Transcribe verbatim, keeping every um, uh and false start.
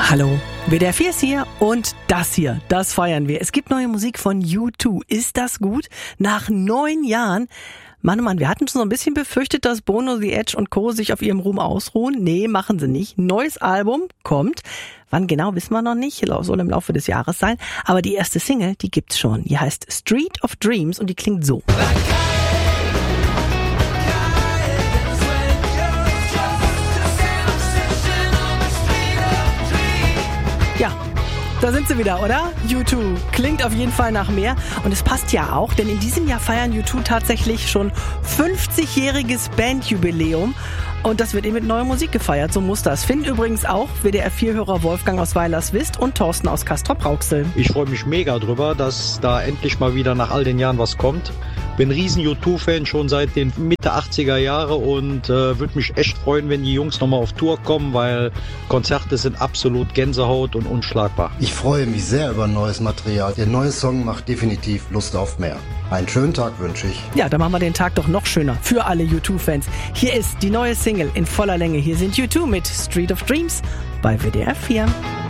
Hallo, W D R vier ist hier und das hier, das feiern wir. Es gibt neue Musik von U zwei. Ist das gut? Nach neun Jahren? Mann, oh Mann, wir hatten schon so ein bisschen befürchtet, dass Bono, The Edge und Co. sich auf ihrem Ruhm ausruhen. Nee, machen sie nicht. Neues Album kommt. Wann genau, wissen wir noch nicht. Soll im Laufe des Jahres sein. Aber die erste Single, die gibt's schon. Die heißt Street of Dreams und die klingt so. Ja, da sind sie wieder, oder? U zwei. Klingt auf jeden Fall nach mehr. Und es passt ja auch, denn in diesem Jahr feiern U zwei tatsächlich schon fünfzigjähriges Bandjubiläum. Und das wird eben mit neuer Musik gefeiert, so muss das. Finden übrigens auch W D R vier-Hörer Wolfgang aus Weilerswist und Thorsten aus Castrop-Rauxel. Ich freue mich mega drüber, dass da endlich mal wieder nach all den Jahren was kommt. Bin ein riesen U zwei-Fan schon seit den Mitte achtziger Jahre und äh, würde mich echt freuen, wenn die Jungs nochmal auf Tour kommen, weil Konzerte sind absolut Gänsehaut und unschlagbar. Ich freue mich sehr über neues Material. Der neue Song macht definitiv Lust auf mehr. Einen schönen Tag wünsche ich. Ja, dann machen wir den Tag doch noch schöner für alle U zwei-Fans. Hier ist die neue Single in voller Länge. Hier sind U zwei mit Street of Dreams bei W D R vier.